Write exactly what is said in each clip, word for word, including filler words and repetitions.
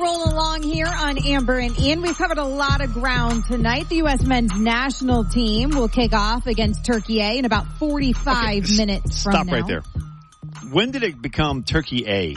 rolling along here on Amber and Ian. We've covered a lot of ground tonight. The U S men's national team will kick off against Turkey A in about forty-five okay, minutes from stop now. Stop right there. When did it become Turkey A?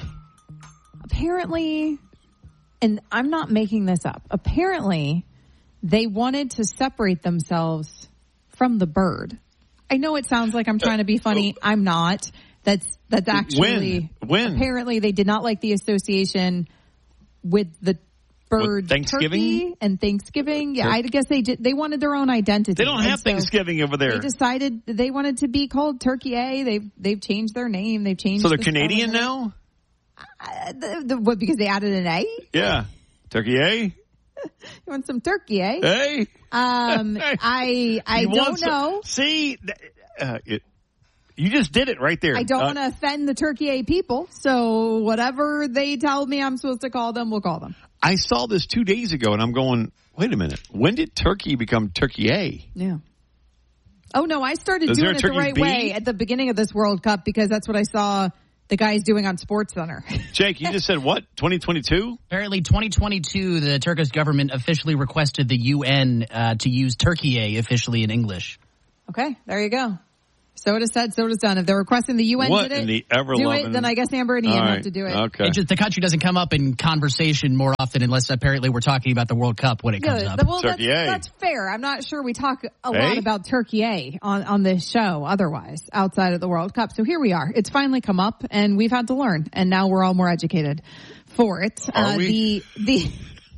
Apparently, and I'm not making this up, apparently they wanted to separate themselves from the bird. I know it sounds like I'm trying to be funny. I'm not. That's that's actually when? When? Apparently they did not like the association with the bird what, Thanksgiving turkey and Thanksgiving. Yeah, I guess they did, they wanted their own identity. They don't have so Thanksgiving over there. They decided they wanted to be called Turkey A. They've they've changed their name. They've changed. So they're the Canadian now? Uh, the, the, what, because they added an A? Yeah, Turkey A. You want some turkey, eh? Hey. Um, I I you don't some, know. See, uh, it, you just did it right there. I don't uh, want to offend the Turkey A people, so whatever they tell me I'm supposed to call them, we'll call them. I saw this two days ago, and I'm going, wait a minute. When did Turkey become Turkey A? Yeah. Oh, no, I started Is doing it the Turkey right B? way at the beginning of this World Cup because that's what I saw the guys doing on SportsCenter. Jake, you just said what? twenty twenty-two? Apparently twenty twenty-two, the Turkish government officially requested the U N uh, to use Turkey A officially in English. Okay, there you go. So it is said, so it is done. If they're requesting the U N what did it, in the ever do it, then I guess Amber and Ian right. have to do it. Okay. It just, the country doesn't come up in conversation more often unless apparently we're talking about the World Cup when it comes yeah, up. Well, that's, Turkey A. that's fair. I'm not sure we talk a A? lot about Turkey A on, on this show otherwise outside of the World Cup. So here we are. It's finally come up and we've had to learn and now we're all more educated for it. Are uh, we? The, the,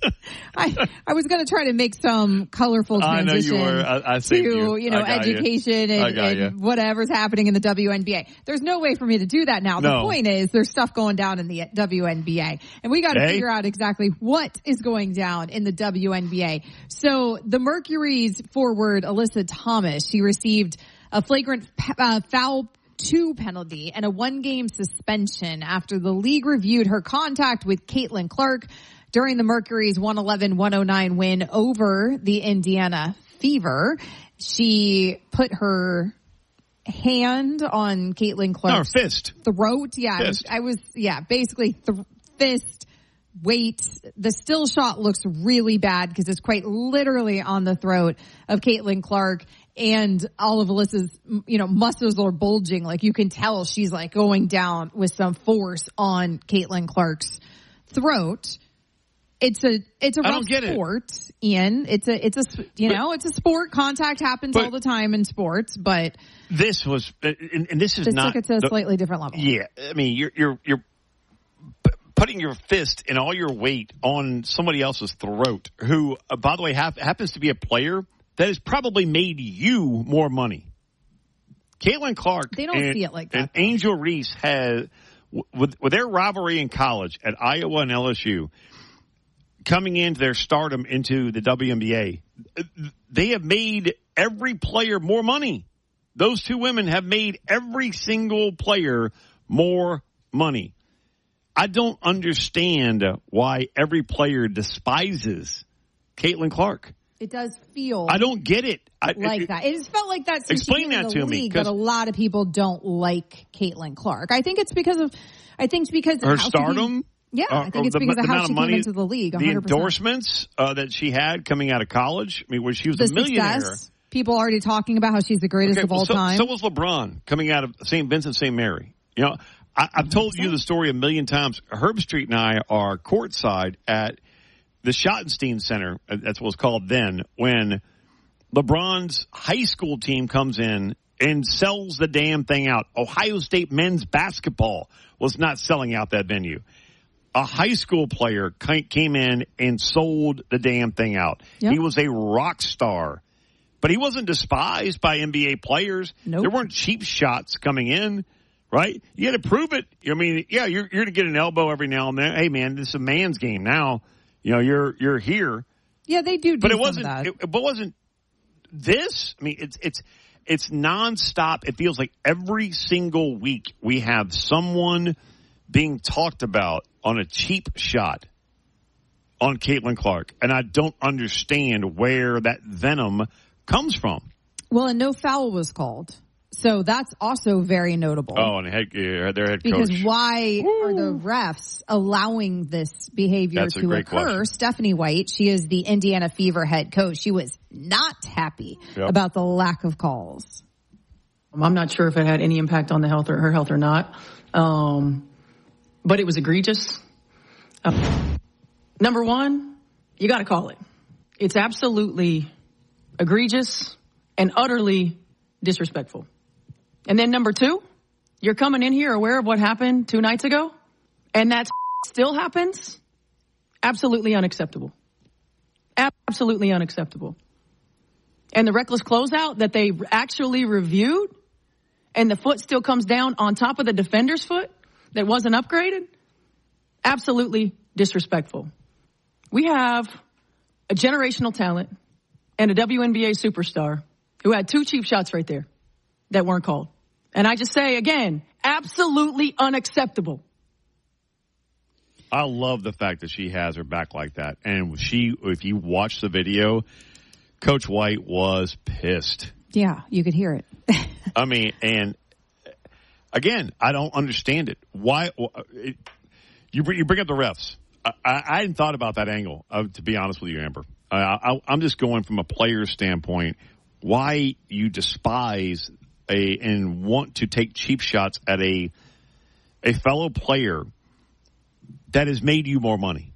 I, I was going to try to make some colorful transition I know you were. I, I to, you. you know, you. education and, and whatever's happening in the W N B A. There's no way for me to do that now. No. The point is there's stuff going down in the W N B A and we got to hey? figure out exactly what is going down in the W N B A. So the Mercury's forward, Alyssa Thomas, she received a flagrant uh, foul two penalty and a one game suspension after the league reviewed her contact with Caitlin Clark during the Mercury's one eleven one oh nine win over the Indiana Fever. She put her hand on Caitlin Clark's no, fist. throat. Yeah, fist. I was, I was, yeah, basically th- fist, weight. The still shot looks really bad because it's quite literally on the throat of Caitlin Clark. And all of Alyssa's, you know, muscles are bulging. Like you can tell she's like going down with some force on Caitlin Clark's throat. It's a it's a rough sport, it. Ian. It's a it's a you but, know it's a sport. Contact happens all the time in sports, but this was and, and this is this not took it to a the, slightly different level. Yeah, I mean you're you're you're putting your fist and all your weight on somebody else's throat, who, uh, by the way, ha- happens to be a player that has probably made you more money. Caitlin Clark. They don't and, see it like that. And Angel Reese has with with their rivalry in college at Iowa and L S U. Coming into their stardom into the W N B A, they have made every player more money. Those two women have made every single player more money. I don't understand why every player despises Caitlin Clark. It does feel I don't get it. I, like it, that. It has felt like that since explain she came that in the to me, league, but a lot of people don't like Caitlin Clark. I think it's because of I think it's because of her how stardom. She, yeah, uh, I think it's the, because the of how amount she of money, came into the league. one hundred percent. The endorsements uh, that she had coming out of college. I mean, when she was the a millionaire. Success. People already talking about how she's the greatest okay, of all so, time. So was LeBron coming out of Saint Vincent, Saint Mary. You know, I, I've told you the story a million times. Herb Street and I are courtside at the Schottenstein Center. That's what it was called then. When LeBron's high school team comes in and sells the damn thing out. Ohio State men's basketball was not selling out that venue. A high school player came in and sold the damn thing out. Yep. He was a rock star. But he wasn't despised by N B A players. Nope. There weren't cheap shots coming in, right? You had to prove it. I mean, yeah, you're, you're going to get an elbow every now and then. Hey, man, this is a man's game now. You know, you're you're here. Yeah, they do. do but it some wasn't. of that. It, but wasn't this? I mean, it's it's it's nonstop. It feels like every single week we have someone being talked about on a cheap shot on Caitlin Clark, and I don't understand where that venom comes from. Well, and no foul was called. So that's also very notable. Oh, and head, yeah, their head because coach. Because why Woo. are the refs allowing this behavior that's to occur? Question. Stephanie White, she is the Indiana Fever head coach. She was not happy yep. about the lack of calls. I'm not sure if it had any impact on the health or her health or not, um, but it was egregious. Uh, number one, you got to call it. It's absolutely egregious and utterly disrespectful. And then number two, you're coming in here aware of what happened two nights ago, and that still happens? Absolutely unacceptable. Absolutely unacceptable. And the reckless closeout that they actually reviewed, and the foot still comes down on top of the defender's foot that wasn't upgraded? Absolutely disrespectful. We have a generational talent and a W N B A superstar who had two cheap shots right there that weren't called. And I just say, again, absolutely unacceptable. I love the fact that she has her back like that. And she, if you watch the video, Coach White was pissed. Yeah, you could hear it. I mean, and again, I don't understand it. Why? It, you, you bring up the refs. I, I, I hadn't thought about that angle, uh, to be honest with you, Amber. I, I, I'm just going from a player's standpoint. Why you despise a and want to take cheap shots at a a fellow player that has made you more money.